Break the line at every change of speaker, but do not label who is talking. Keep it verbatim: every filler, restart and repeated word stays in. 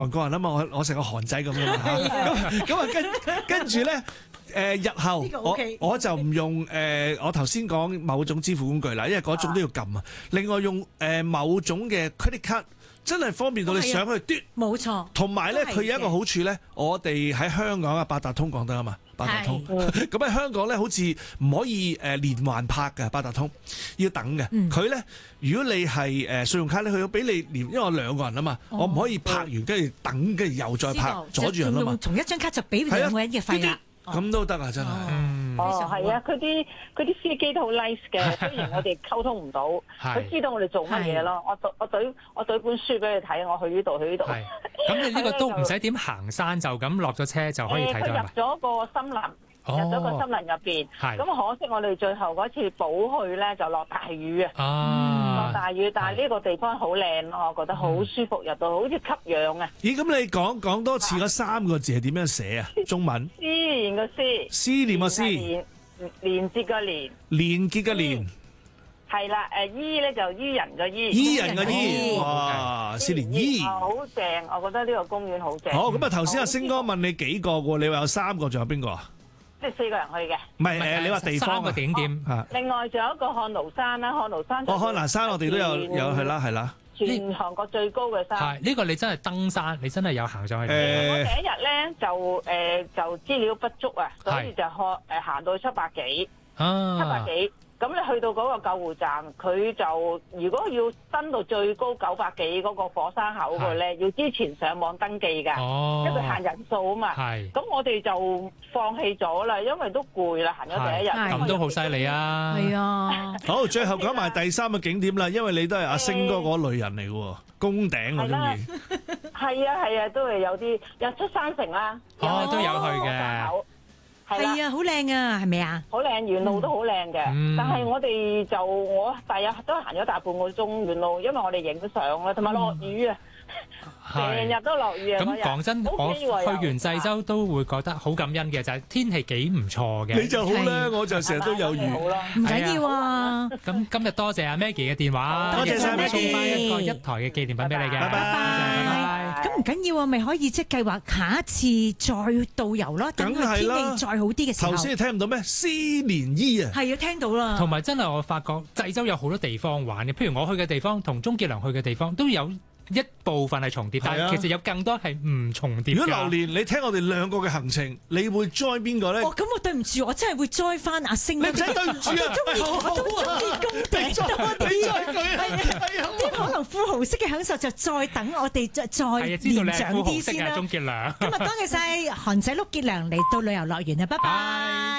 韓國人啊嘛，我我成個韓仔咁樣咁咁啊跟跟住咧。誒日後我我就唔用誒我頭先講某種支付工具啦，因為嗰種都要撳啊。另外用誒某種嘅 credit card 真係方便到你上去嘟，冇錯。同埋咧，佢有一個好處咧，我哋喺香港啊八達通講得啊嘛，八達通。咁喺香港咧，好似唔可以誒連環拍嘅八達通，要等嘅。佢咧，如果你係誒信用卡咧，佢要俾你連，因為我兩個人啊嘛，我唔可以拍完跟住等，跟住又再拍，阻住人啊嘛。
同一張卡就俾兩個人嘅費啦。
咁都得啊！真係，
哦，係啊，佢啲佢啲司機都好 nice 嘅，雖然我哋溝通唔到，佢知道我哋做乜嘢咯。我對我對我對本書俾你睇，我去呢度去呢度。
咁你呢個都唔使點行山，就咁落咗車就可以睇到。
佢入咗個森林。入咗個森林入邊，咁可惜我哋最後嗰次補去咧就落大雨啊！落大雨，但係呢個地方好靚咯，我覺得好舒服，入到好似吸氧啊！
咦，咁你講講多次嗰三個字係點樣寫啊？中文？
思念個思，
思念個思，
連連接個連，
連結個連，
係啦，誒醫咧就醫人個醫，
醫人個醫，哇！思念醫，
好正，我覺得呢個公園好正。
好，咁啊頭先阿星哥問你幾個喎？你話有三個，仲有邊個啊？
即係四個人去嘅，
唔係誒，你話地方
嘅景點
嚇。另外仲有一個漢奴山啦，漢奴山。
哦，漢拿山我哋都有有去啦，係啦。
全韓國最高嘅山。
係呢個你真係登山，你真係有行上去。
我第一日咧就誒就資料不足啊，所以就學誒行到七百幾，七百幾。咁你去到嗰個救護站，佢就如果要登到最高九百幾嗰個火山口嘅咧，要之前上網登記㗎，因為限人數啊嘛。咁我哋就放棄咗啦，因為都攰啦，行咗第一日。
咁都好犀利啊！
係啊。
好，最後講埋第三個景點啦，因為你都係阿星哥嗰類人嚟喎，宮頂我中意。
係啊係啊，都係有啲日出山城啦。
哦，都有去嘅。
係啊，好靚啊，係咪啊？
好靚，沿路都好靚嘅。嗯、但係我哋就我第日都行咗大半個鐘沿路，因為我哋影相啦，同埋落雨啊，成日、嗯、都落雨啊。
咁講真，我去完濟州都會覺得好感恩嘅，就係、是、天氣幾唔錯嘅。
你就好啦，我就成日都有雨。
唔緊要啊。
咁今日多謝阿 Maggie 嘅電話，
多謝晒 Maggie，
送翻一個一台嘅紀念品俾你嘅。
拜拜，
拜拜。
咁唔緊要啊，咪可以即係計劃下一次再導遊咯，等佢天氣再好啲嘅時候。
頭先你聽唔到咩？思念醫啊，
係啊，聽到啦。
同埋真係我發覺濟州有好多地方玩嘅，譬如我去嘅地方同鍾傑良去嘅地方都有一部分係重疊，但係其實有更多係唔重疊。
如果榴蓮你聽我哋兩個嘅行程，你會 join 邊個咧？
哦，咁我對唔住，我真係會 join 翻阿星。
你唔使對唔住啊！
我中意我都中意宮頂多啲啊！啲可能富豪式嘅享受就再等我哋再再年長啲先啦。
鍾傑良，
今日多謝晒韓仔碌傑良嚟到旅遊樂園啊！拜拜。